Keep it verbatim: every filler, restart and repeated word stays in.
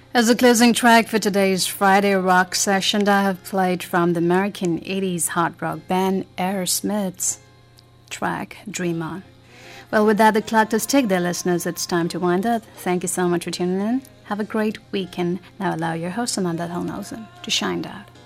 As a closing track for today's Friday rock session, I have played from the American eighties hard rock band Aerosmith's track Dream On. Well, with that, the clock does tick there, listeners. It's time to wind up. Thank you so much for tuning in. Have a great weekend. Now allow your host, Amanda Holnhausen, to shine out.